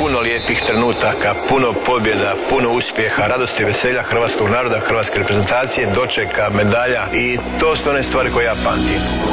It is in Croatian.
puno lijepih trenutaka, puno pobjeda, puno uspjeha, radosti i veselja hrvatskog naroda, hrvatske reprezentacije, dočeka, medalja i to su one stvari koje ja pamtim.